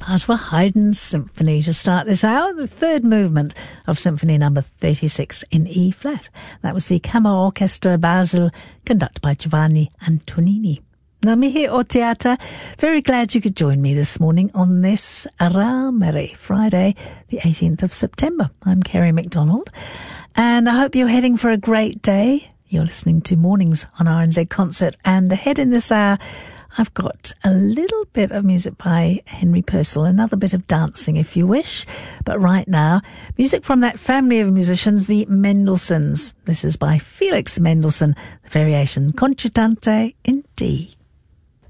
Part of a Haydn symphony to start this hour, the third movement of Symphony number 36 in E flat. That was the Kammer Orchestra Basel, conducted by Giovanni Antonini. Now, mihi o teata, very glad you could join me this morning on this Aramere, Friday, the 18th of September. I'm Kerry McDonald, and I hope you're heading for a great day. You're listening to Mornings on RNZ Concert, and ahead in this hour, I've got a little bit of music by Henry Purcell, another bit of dancing if you wish. But right now, music from that family of musicians, the Mendelssohns. This is by Felix Mendelssohn, the variation Concertante in D.